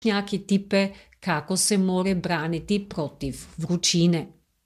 stručnjaki tipe kako se more braniti protiv vrućine.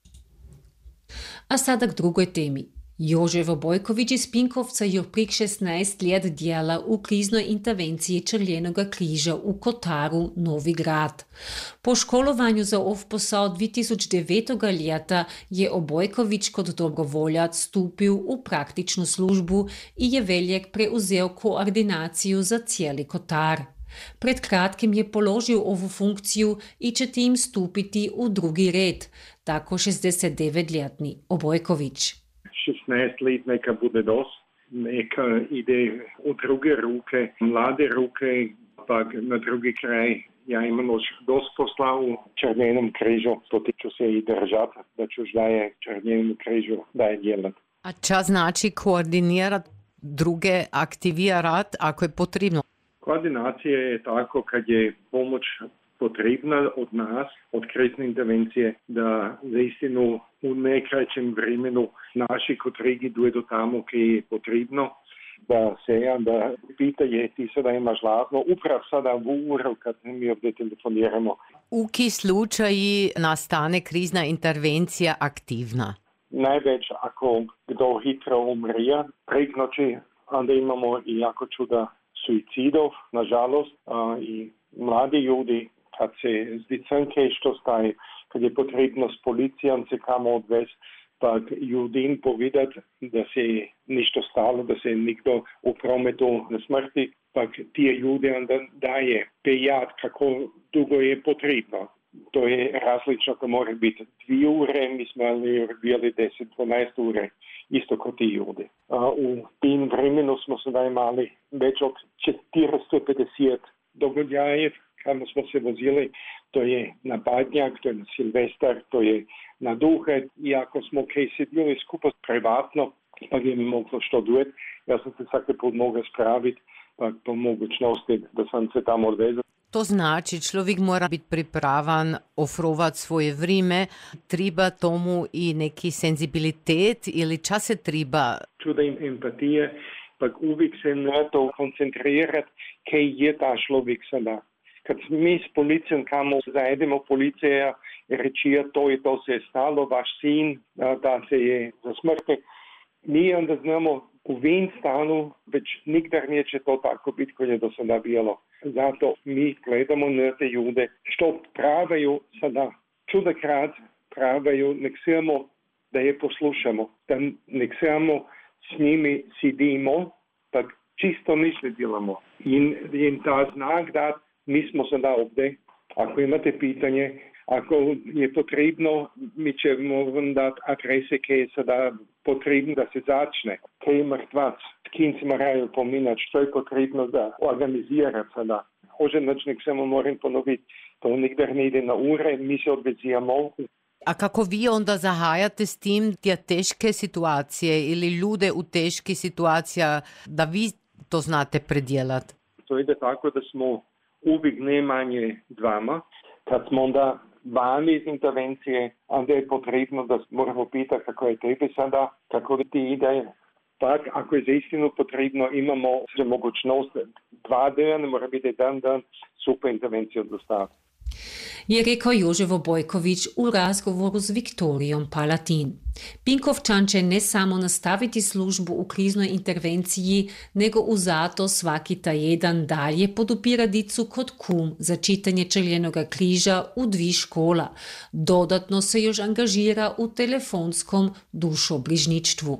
A sada k drugoj temi. Joževo Bojković iz Pinkovca još prek 16 let djela u kriznoj intervenciji Črljenoga križa u Kotaru, Novi Grad. Po školovanju za ov posao 2009. leta je Bojković kot dobrovoljac stupil u praktičnu službu i je veljek preuzel koordinaciju za cijeli Kotar. Pred kratkim je položil ovu funkciju i će tim stupiti u drugi red, tako 69-letni Bojković. 16 let neka bude dost, neka ide u druge ruke, mlade ruke, pa na drugi kraj ja imam još dost posla u Črljenom križu, to ću se i držati, da ću daje Črljenom križu daje djelat. A ča znači koordinirati druge, aktivirati ako je potrebno? Koordinacija je tako kad je pomoć potrebna od nas, od krizne intervencije, da zaistinu u najkraćem vremenu naši kotrigi dođu tamo gdje je potrebno, da se onda pita je ti sada imaš ladno, uprav sada v uru kad mi ovdje telefoniramo. U ki slučaji nastane krizna intervencija aktivna? Največ ako kdo hitro umrije, prek noći, onda imamo i jako čuda suicidov, nažalost, i mladi ljudi, kad se zdi crnke što staje, kad je potrebno s policijom se kamo odvez, pa ljudem povedati, da se ništo stalo, da se nikdo u prometu ne smrti, pa ti ljudi onda daje pejat kako dugo je potrebno. To je različno, to mora biti 2 ure, mi smo bili 10-12 ure, isto kot ti ljudi. U tem vremenu smo sedaj imeli več od 450 događajev, kamo smo se vozili, to je na Badnjak, to je na Silvestar, to je na Duhe. I ako smo kaj sedili skupaj privatno, pa je mi moglo što duet, ja sam se svaki put mogao spraviti, pa po mogućnosti da sam se tamo odvezao. To znači, človek mora biti pripravan ofrovati svoje vrime, treba tomu i neki senzibilitet ili čas se treba? Čuda empatije, pa uvijek se na to koncentrirati, kaj je ta človek sada. Kad mi s policijom kamo zajedemo, policija reči, to se je stalo, vaš sin, da se je zasmrtio. Mi onda znamo u ven stanu, već nikdar neće to tako biti koji je do sada bilo. Zato mi gledamo na te ljude, što pravaju sada. Čudakrat pravaju, nek samo da je poslušamo, da nek samo s njimi sidimo, pa čisto nič ne delamo. In ta znak da mi smo sada ovdje, ako imate pitanje, ako je potrebno, mi ćemo vam dati adrese, kaj je sada potrebno da se začne, kaj je mrtvac, s kim se moraju pominati, što je potrebno da organizirati sada. Hože noč nek samo moram ponoviti, to nikdar ne ide na ure, mi se odvezijamo. A kako vi onda zahajate s tim te teške situacije ili ljude u teški situacija, da vi to znate predjelati? To ide tako da smo uvijek najmanje dvama. Kad smo onda vani iz intervencije, onda je potrebno da moramo pitati kako je tebi sada, kako ti ide. Tak, ako je za istinu potrebno, imamo mogućnost 2 dana, mora biti dan, super intervenciju dostaviti. Je rekao Joževo Bojković u razgovoru s Viktorijom Palatin. Pinkovčan će ne samo nastaviti službu u kriznoj intervenciji, nego uzato svaki jedan dalje podupira dicu kod kum za čitanje Črljenoga križa u 2 škola. Dodatno se još angažira u telefonskom dušobližništvu.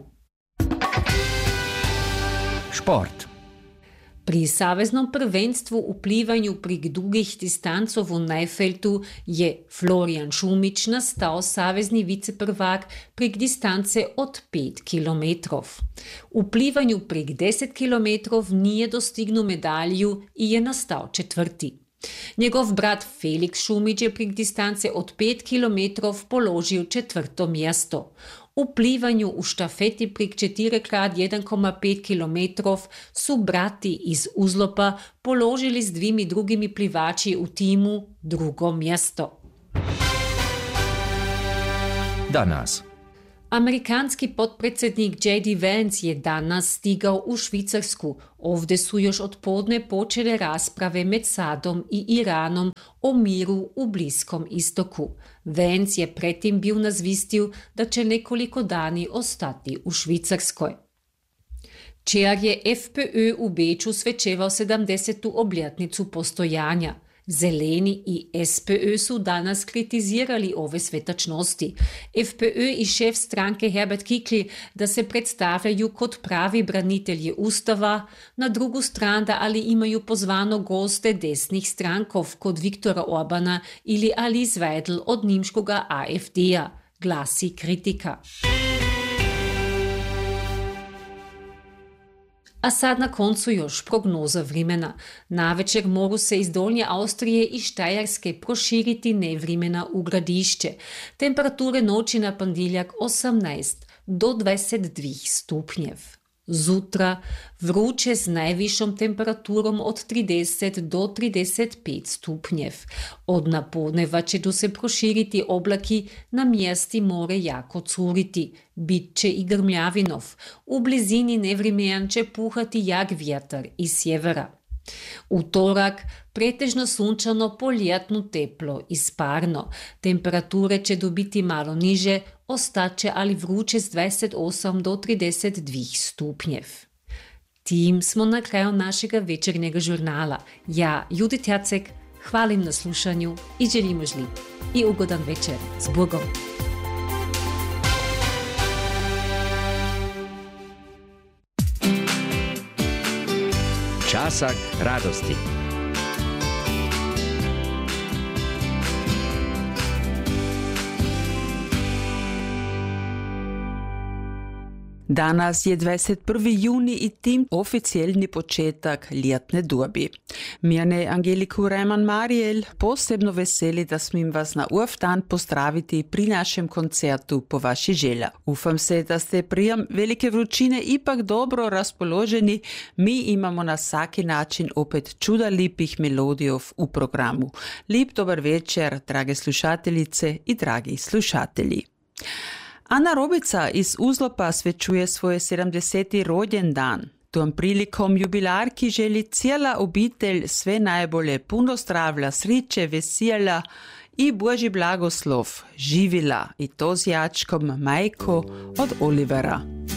Šport. Pri saveznom prvenstvu u plivanju prek dugih distancov v Najfeltu je Florian Šumić nastal savezni viceprvak prek distance od 5 km. U plivanju prek 10 km nije dostignil medalju i je nastal 4. Njegov brat Felix Šumić je prek distance od 5 km položil 4. mjesto. U plivanju u štafeti prek 4x1,5 km su brati iz Uzlopa položili s 2 drugimi plivači u timu 2. mjesto. Danas. Amerikanski potpredsjednik J.D. Vance je danas stigao u Švicarsku. Ovdje su još od podne počele rasprave med Sadom i Iranom o miru u Bliskom istoku. Vance je pretim bio nazvistio da će nekoliko dani ostati u Švicarskoj. Čear je FPÖ u Beču svečevao 70. obljetnicu postojanja. Zeleni i SPÖ su danas kritizirali ove svetačnosti. FPÖ i šef stranke Herbert Kickl da se predstavljaju kot pravi branitelji ustava, na drugu stranu ali imaju pozvano goste desnih strankov kot Viktora Orbana ili Alice Weidel od nimškoga AfD-a, glasi kritika. A sad na koncu još prognoza vremena. Navečer mogu se iz Dolnje Austrije i Štajerske proširiti nevrimena u Gradišće. Temperature noći na ponedjeljak 18 do 22 stupnjev. Zutra vruće s najvišom temperaturom od 30 do 35 stupnjev. Od napodneva će se proširiti oblaki, na mjesti more jako curiti. Bit će i grmljavinov. U blizini nevrimejan će puhati jak vjetar iz sjevera. Utorak pretežno sunčano, poljetno teplo i sparno. Temperature će dobiti malo niže, ostaće ali vruće s 28 do 32 stupnjev. Tim smo na kraju našega večernjega žurnala. Ja, Judith Jacek, hvalim na slušanju i želim užlit i ugodan večer. S Bogom! Časak radosti. Danas je 21. juni i tim oficijelni početak ljetne dobi. Mene Angeliku Reimann-Mariel posebno veseli da smim vas na dan pozdraviti pri našem koncertu po vaši želja. Ufam se da ste prijem velike vrućine ipak dobro raspoloženi. Mi imamo na svaki način opet čuda lipih melodijov u programu. Lip dobar večer, drage slušateljice i dragi slušatelji. Ana Robica iz Uzlopa svečuje svoj 70. rođendan. Tom prilikom jubilarki želi cijela obitelj sve najbolje, puno zdravlja, sreće, veselja i Božji blagoslov. Živila i to z jačkom Majko od Olivera.